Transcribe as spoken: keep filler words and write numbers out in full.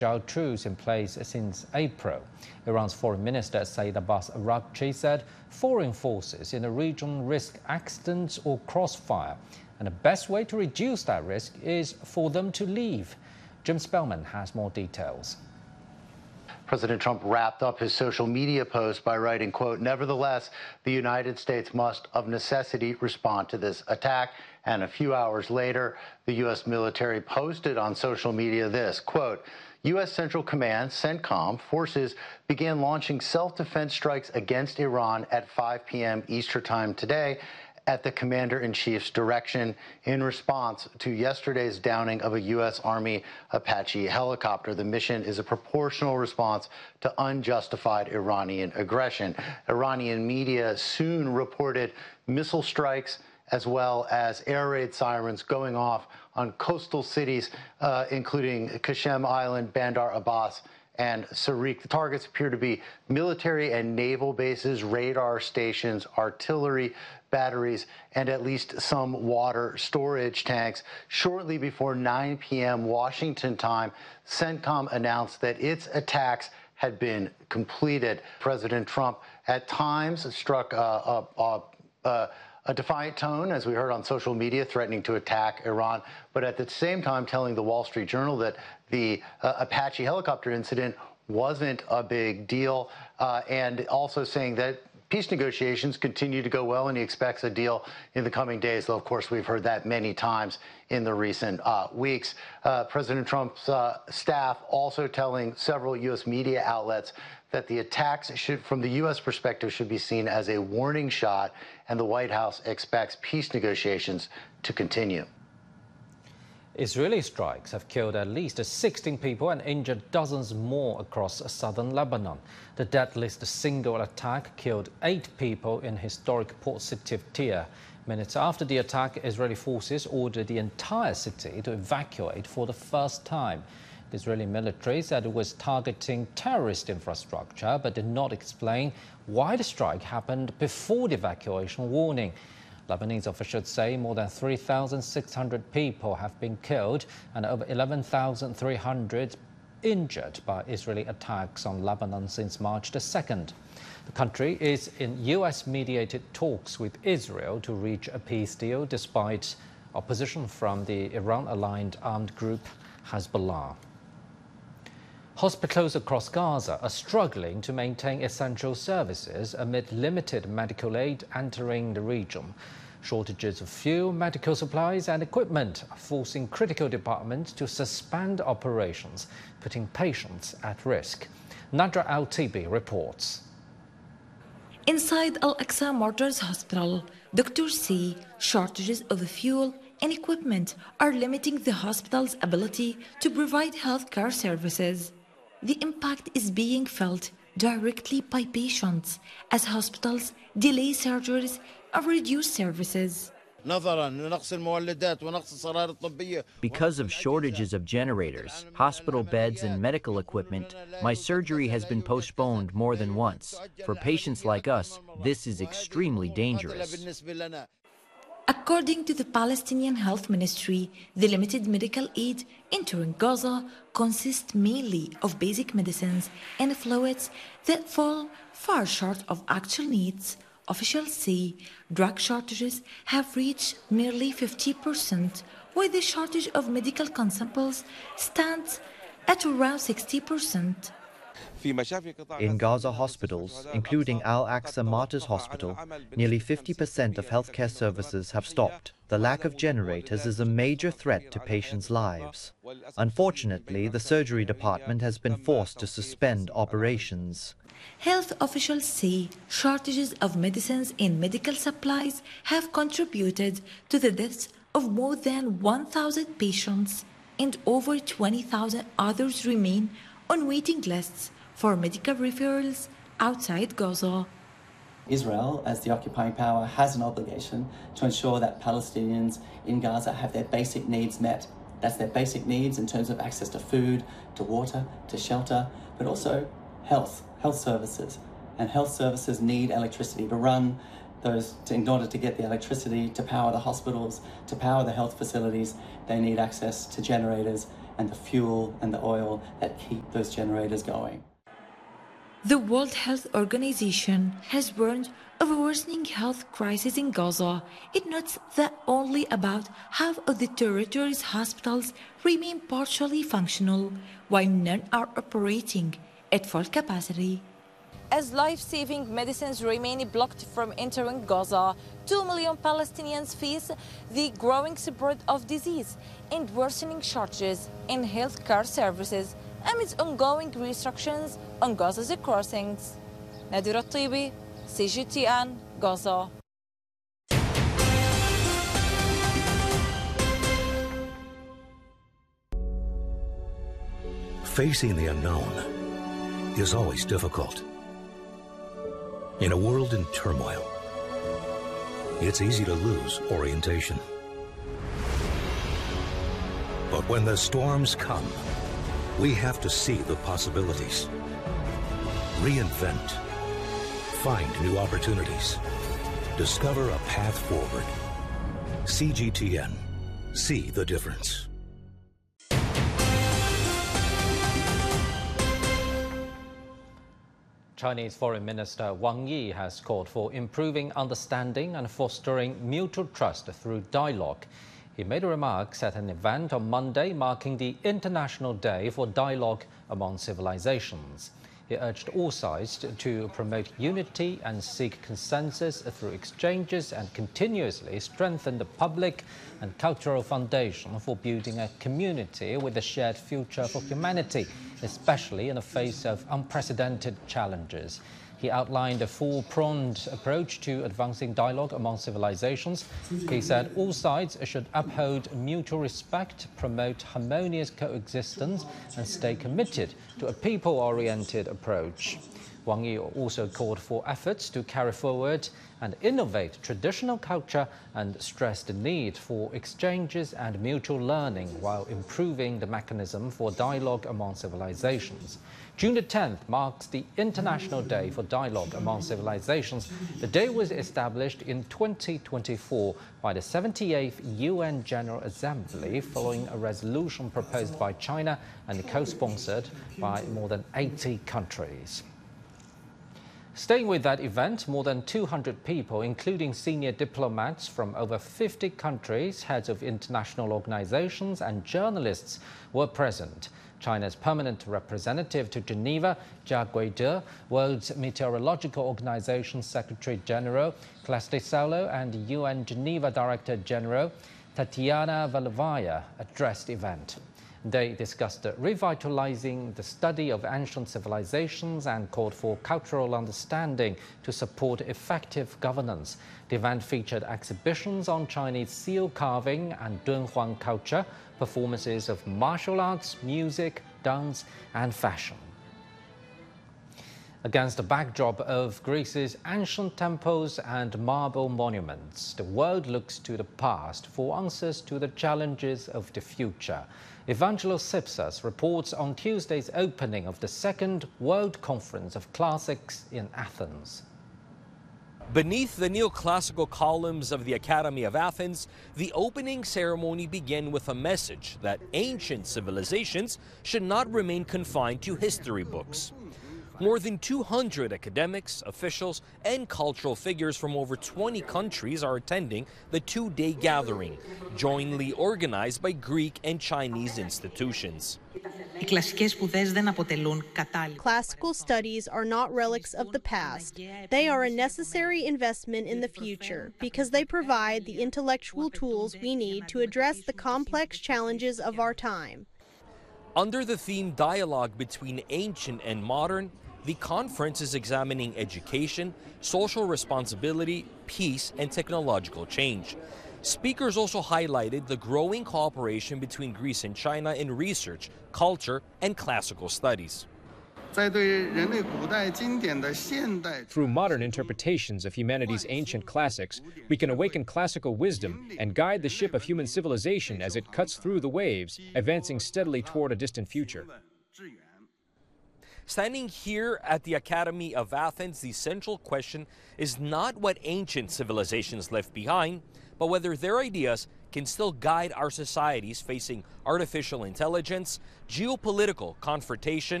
truce in place since April. Iran's foreign minister Saeed Abbas Araghchi said foreign forces in the region risk accidents or crossfire, and the best way to reduce that risk is for them to leave. Jim Spellman has more details. President Trump wrapped up his social media post by writing, quote, "Nevertheless, the United States must of necessity respond to this attack." And a few hours later, the U S military posted on social media this, quote, "U S Central Command, CENTCOM, forces began launching self-defense strikes against Iran at five p m Eastern Time today at the Commander-in-Chief's direction in response to yesterday's downing of a U S Army Apache helicopter. The mission is a proportional response to unjustified Iranian aggression." Iranian media soon reported missile strikes as well as air raid sirens going off on coastal cities, uh, including Qasem Island, Bandar Abbas, and Sarik. The targets appear to be military and naval bases, radar stations, artillery batteries, and at least some water storage tanks. Shortly before nine p m Washington time, CENTCOM announced that its attacks had been completed. President Trump at times struck a, a, a, a defiant tone, as we heard on social media, threatening to attack Iran, but at the same time telling the Wall Street Journal that the uh, Apache helicopter incident wasn't a big deal, uh, and also saying that peace negotiations continue to go well, and he expects a deal in the coming days, though, of course, we've heard that many times in the recent uh, weeks. Uh, President Trump's uh, staff also telling several U S media outlets that the attacks should, from the U S perspective, should be seen as a warning shot, and the White House expects peace negotiations to continue. Israeli strikes have killed at least sixteen people and injured dozens more across southern Lebanon. The deadliest single attack killed eight people in historic port city of Tyre. Minutes after the attack, Israeli forces ordered the entire city to evacuate for the first time. The Israeli military said it was targeting terrorist infrastructure, but did not explain why the strike happened before the evacuation warning. Lebanese officials say more than three thousand six hundred people have been killed and over eleven thousand three hundred injured by Israeli attacks on Lebanon since March the second. The country is in U S-mediated talks with Israel to reach a peace deal despite opposition from the Iran-aligned armed group Hezbollah. Hospitals across Gaza are struggling to maintain essential services amid limited medical aid entering the region. Shortages of fuel, medical supplies and equipment are forcing critical departments to suspend operations, putting patients at risk. Nadra Al-Tibi reports. Inside Al-Aqsa Martyrs Hospital, doctors say shortages of fuel and equipment are limiting the hospital's ability to provide healthcare services. The impact is being felt directly by patients as hospitals delay surgeries and reduce services. Because of shortages of generators, hospital beds and medical equipment, my surgery has been postponed more than once. For patients like us, this is extremely dangerous. According to the Palestinian Health Ministry, the limited medical aid entering Gaza consists mainly of basic medicines and fluids that fall far short of actual needs. Officials say drug shortages have reached nearly fifty percent, while the shortage of medical consumables stands at around sixty percent. In Gaza hospitals, including Al-Aqsa Martyrs Hospital, nearly fifty percent of healthcare services have stopped. The lack of generators is a major threat to patients' lives. Unfortunately, the surgery department has been forced to suspend operations. Health officials say shortages of medicines and medical supplies have contributed to the deaths of more than one thousand patients, and over twenty thousand others remain on waiting lists for medical referrals outside Gaza. Israel, as the occupying power, has an obligation to ensure that Palestinians in Gaza have their basic needs met. That's their basic needs in terms of access to food, to water, to shelter, but also health, health services. And health services need electricity to run those, to, in order to get the electricity to power the hospitals, to power the health facilities, they need access to generators and the fuel and the oil that keep those generators going. The World Health Organization has warned of a worsening health crisis in Gaza. It notes that only about half of the territory's hospitals remain partially functional, while none are operating at full capacity. As life-saving medicines remain blocked from entering Gaza, two million Palestinians face the growing spread of disease and worsening shortages in healthcare services amid ongoing restrictions on Gaza's crossings. Nadira Tibi, C G T N, Gaza. Facing the unknown is always difficult. In a world in turmoil, it's easy to lose orientation. But when the storms come, we have to see the possibilities, reinvent, find new opportunities, discover a path forward. C G T N, see the difference. Chinese Foreign Minister Wang Yi has called for improving understanding and fostering mutual trust through dialogue. He made remarks at an event on Monday marking the International Day for Dialogue Among Civilizations. He urged all sides to promote unity and seek consensus through exchanges and continuously strengthen the public and cultural foundation for building a community with a shared future for humanity, especially in the face of unprecedented challenges. He outlined a four-pronged approach to advancing dialogue among civilizations. He said all sides should uphold mutual respect, promote harmonious coexistence, and stay committed to a people-oriented approach. Wang Yi also called for efforts to carry forward and innovate traditional culture and stressed the need for exchanges and mutual learning while improving the mechanism for dialogue among civilizations. June the tenth marks the International Day for Dialogue Among Civilizations. The day was established in twenty twenty-four by the seventy-eighth U N General Assembly following a resolution proposed by China and co-sponsored by more than eighty countries. Staying with that event, more than two hundred people, including senior diplomats from over fifty countries, heads of international organizations and journalists were present. China's permanent representative to Geneva, Jia Guide, World Meteorological Organization Secretary General Claes de Saulo, and U N Geneva Director General Tatiana Valovaya addressed the event. They discussed revitalizing the study of ancient civilizations and called for cultural understanding to support effective governance. The event featured exhibitions on Chinese seal carving and Dunhuang culture, performances of martial arts, music, dance, and fashion. Against the backdrop of Greece's ancient temples and marble monuments, the world looks to the past for answers to the challenges of the future. Evangelos Sipsas reports on Tuesday's opening of the second World Conference of Classics in Athens. Beneath the neoclassical columns of the Academy of Athens, the opening ceremony began with a message that ancient civilizations should not remain confined to history books. More than two hundred academics, officials, and cultural figures from over twenty countries are attending the two-day gathering, jointly organized by Greek and Chinese institutions. Classical studies are not relics of the past. They are a necessary investment in the future because they provide the intellectual tools we need to address the complex challenges of our time. Under the theme Dialogue Between Ancient and Modern, the conference is examining education, social responsibility, peace, and technological change. Speakers also highlighted the growing cooperation between Greece and China in research, culture, and classical studies. Through modern interpretations of humanity's ancient classics, we can awaken classical wisdom and guide the ship of human civilization as it cuts through the waves, advancing steadily toward a distant future. Standing here at the Academy of Athens, the central question is not what ancient civilizations left behind, but whether their ideas can still guide our societies facing artificial intelligence, geopolitical confrontation,